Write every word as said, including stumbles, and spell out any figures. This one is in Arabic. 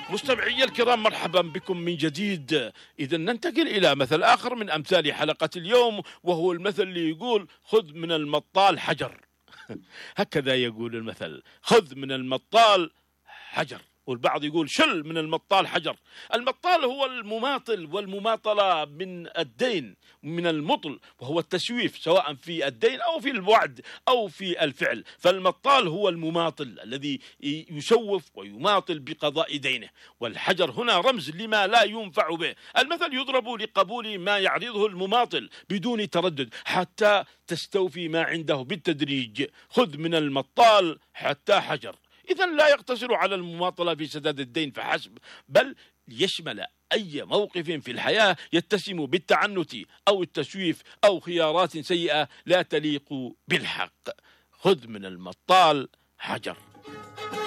مستمعي الكرام، مرحبا بكم من جديد. إذا ننتقل إلى مثل آخر من أمثال حلقة اليوم، وهو المثل اللي يقول خذ من المطال حجر. هكذا يقول المثل، خذ من المطال حجر، والبعض يقول شل من المطال حجر. المطال هو المماطل والمماطلة من الدين، من المطل، وهو التسويف سواء في الدين أو في الوعد أو في الفعل. فالمطال هو المماطل الذي يسوف ويماطل بقضاء دينه، والحجر هنا رمز لما لا ينفع به. المثل يضرب لقبول ما يعرضه المماطل بدون تردد حتى تستوفي ما عنده بالتدريج. خذ من المطال حتى حجر. إذا لا يقتصر على المماطلة في سداد الدين فحسب، بل يشمل أي موقف في الحياة يتسم بالتعنت أو التسويف أو خيارات سيئة لا تليق بالحق. خذ من المطال حجر.